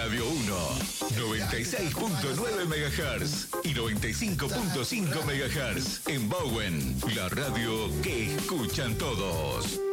Radio 1, 96.9 MHz y 95.5 MHz en Bowen, la radio que escuchan todos.